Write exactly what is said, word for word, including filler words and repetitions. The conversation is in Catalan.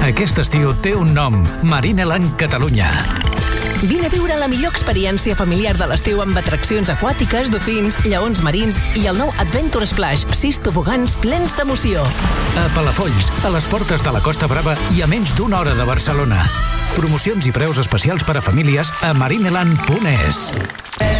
Aquest estiu té un nom, Marineland Catalunya. Vine a viure la millor experiència familiar de l'estiu amb atraccions aquàtiques, dofins, lleons marins i el nou Adventure Splash, sis tobogans plens d'emoció. A Palafolls, a les portes de la Costa Brava i a menys d'una hora de Barcelona. Promocions i preus especials per a famílies a marineland punt es.